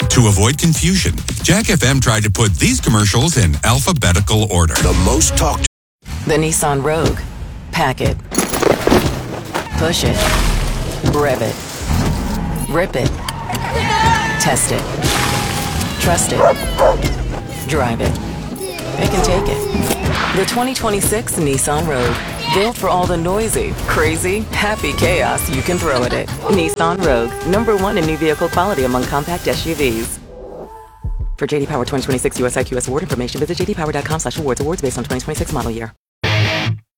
To avoid confusion, Jack FM tried to put these commercials in alphabetical order. The most talked. The Nissan Rogue. Pack it. Push it. Rev it. Rip it. Test it. Trust it. Drive it. Pick and take it. The 2026 Nissan Rogue. Built for all the noisy, crazy, happy chaos you can throw at it. Nissan Rogue. #1 in new vehicle quality among compact SUVs. For JD Power 2026 US IQS award information, visit jdpower.com/awards. Awards based on 2026 model year.